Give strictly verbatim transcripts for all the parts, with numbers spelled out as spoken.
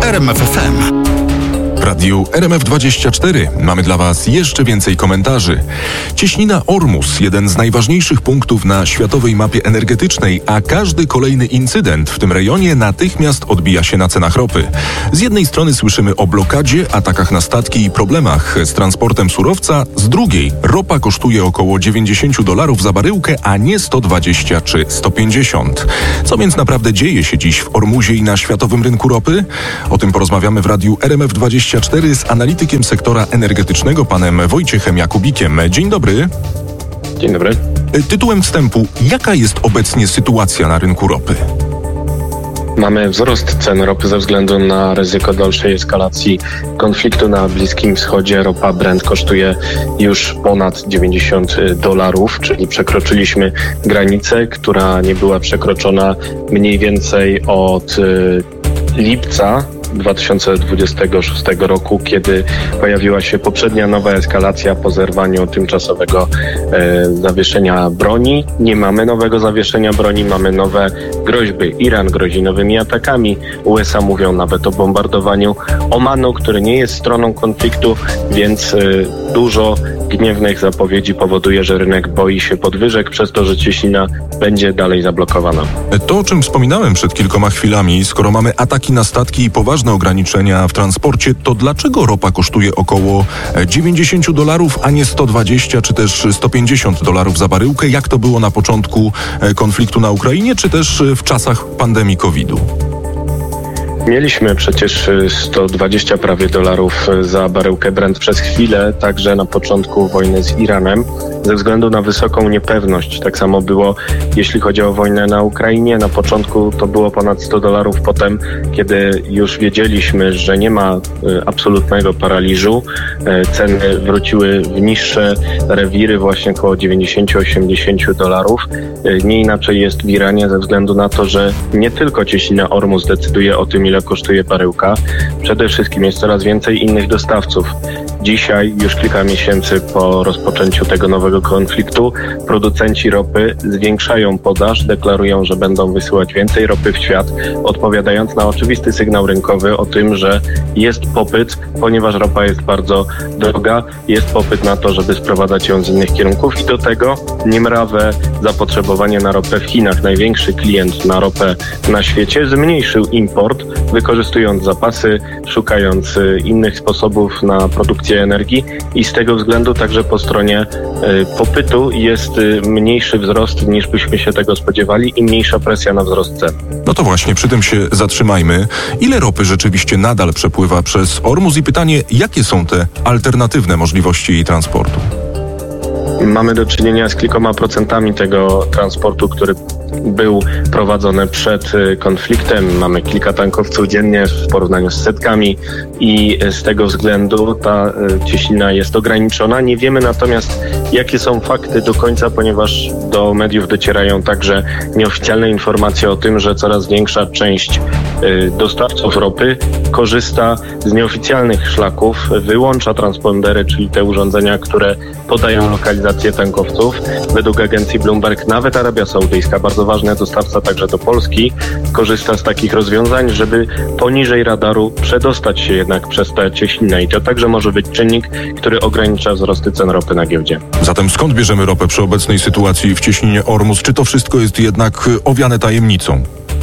R M F F M. W radiu R M F dwadzieścia cztery mamy dla Was jeszcze więcej komentarzy. Cieśnina Ormus, jeden z najważniejszych punktów na światowej mapie energetycznej, a każdy kolejny incydent w tym rejonie natychmiast odbija się na cenach ropy. Z jednej strony słyszymy o blokadzie, atakach na statki i problemach z transportem surowca, z drugiej ropa kosztuje około dziewięćdziesiąt dolarów za baryłkę, a nie sto dwadzieścia czy sto pięćdziesiąt. Co więc naprawdę dzieje się dziś w Ormuzie i na światowym rynku ropy? O tym porozmawiamy w radiu R M F dwadzieścia cztery z analitykiem sektora energetycznego, panem Wojciechem Jakubikiem. Dzień dobry. Dzień dobry. Tytułem wstępu, jaka jest obecnie sytuacja na rynku ropy? Mamy wzrost cen ropy ze względu na ryzyko dalszej eskalacji konfliktu na Bliskim Wschodzie. Ropa Brent kosztuje już ponad dziewięćdziesiąt dolarów, czyli przekroczyliśmy granicę, która nie była przekroczona mniej więcej od y, lipca dwa tysiące dwudziestego szóstego roku, kiedy pojawiła się poprzednia nowa eskalacja po zerwaniu tymczasowego e, zawieszenia broni. Nie mamy nowego zawieszenia broni, mamy nowe groźby. Iran grozi nowymi atakami. U S A mówią nawet o bombardowaniu Omanu, który nie jest stroną konfliktu, więc e, dużo gniewnych zapowiedzi powoduje, że rynek boi się podwyżek, przez to, że cieśnina będzie dalej zablokowana. To, o czym wspominałem przed kilkoma chwilami, skoro mamy ataki na statki i poważne ograniczenia w transporcie, to dlaczego ropa kosztuje około dziewięćdziesiąt dolarów, a nie sto dwadzieścia czy też sto pięćdziesiąt dolarów za baryłkę, jak to było na początku konfliktu na Ukrainie, czy też w czasach pandemii kowida? Mieliśmy przecież sto dwadzieścia prawie dolarów za baryłkę Brent przez chwilę, także na początku wojny z Iranem, ze względu na wysoką niepewność. Tak samo było, jeśli chodzi o wojnę na Ukrainie. Na początku to było ponad sto dolarów, potem, kiedy już wiedzieliśmy, że nie ma absolutnego paraliżu, ceny wróciły w niższe rewiry, właśnie około dziewięćdziesiąt osiemdziesiąt dolarów. Nie inaczej jest w Iranie, ze względu na to, że nie tylko cieśnina Ormus decyduje o tym, ile kosztuje baryłka. Przede wszystkim jest coraz więcej innych dostawców. Dzisiaj, już kilka miesięcy po rozpoczęciu tego nowego konfliktu, producenci ropy zwiększają podaż, deklarują, że będą wysyłać więcej ropy w świat, odpowiadając na oczywisty sygnał rynkowy o tym, że jest popyt, ponieważ ropa jest bardzo droga, jest popyt na to, żeby sprowadzać ją z innych kierunków i do tego niemrawe zapotrzebowanie na ropę w Chinach. Największy klient na ropę na świecie zmniejszył import, wykorzystując zapasy, szukając innych sposobów na produkcję energii i z tego względu także po stronie y, popytu jest y, mniejszy wzrost, niż byśmy się tego spodziewali i mniejsza presja na wzrost cen. No to właśnie, przy tym się zatrzymajmy. Ile ropy rzeczywiście nadal przepływa przez Ormus i pytanie, jakie są te alternatywne możliwości jej transportu? Mamy do czynienia z kilkoma procentami tego transportu, który był prowadzony przed konfliktem. Mamy kilka tankowców dziennie w porównaniu z setkami i z tego względu ta cieśnina jest ograniczona. Nie wiemy natomiast, jakie są fakty do końca, ponieważ do mediów docierają także nieoficjalne informacje o tym, że coraz większa część dostawców ropy korzysta z nieoficjalnych szlaków, wyłącza transpondery, czyli te urządzenia, które podają lokalizację tankowców. Według agencji Bloomberg nawet Arabia Saudyjska, bardzo ważny dostawca także do Polski, korzysta z takich rozwiązań, żeby poniżej radaru przedostać się jednak przez tę cieśninę i to także może być czynnik, który ogranicza wzrosty cen ropy na giełdzie. Zatem skąd bierzemy ropę przy obecnej sytuacji w cieśninie Ormus? Czy to wszystko jest jednak owiane tajemnicą?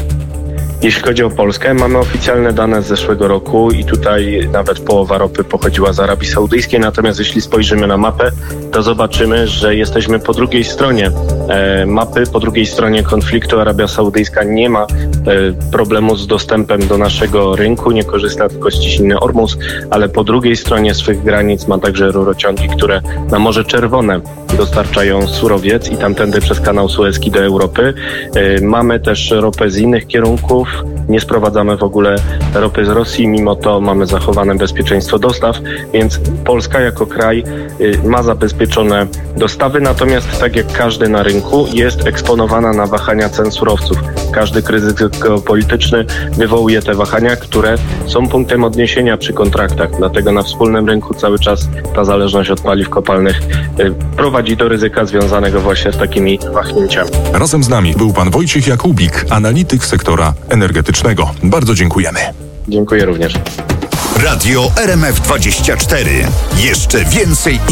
Jeśli chodzi o Polskę, mamy oficjalne dane z zeszłego roku i tutaj nawet połowa ropy pochodziła z Arabii Saudyjskiej, natomiast jeśli spojrzymy na mapę, to zobaczymy, że jesteśmy po drugiej stronie e, mapy, po drugiej stronie konfliktu. Arabia Saudyjska nie ma e, problemu z dostępem do naszego rynku, nie korzysta tylko z cieśniny Ormus, ale po drugiej stronie swych granic ma także rurociągi, które na Morze Czerwone dostarczają surowiec i tamtędy przez kanał Suezki do Europy. E, mamy też ropę z innych kierunków. Nie sprowadzamy w ogóle ropy z Rosji, mimo to mamy zachowane bezpieczeństwo dostaw, więc Polska jako kraj y, ma zabezpieczone dostawy, natomiast tak jak każdy na rynku jest eksponowana na wahania cen surowców. Każdy kryzys geopolityczny wywołuje te wahania, które są punktem odniesienia przy kontraktach, dlatego na wspólnym rynku cały czas ta zależność od paliw kopalnych y, prowadzi do ryzyka związanego właśnie z takimi wahnięciami. Razem z nami był pan Wojciech Jakubik, analityk sektora energetycznego. Bardzo dziękujemy. Dziękuję również. Radio R M F dwadzieścia cztery. Jeszcze więcej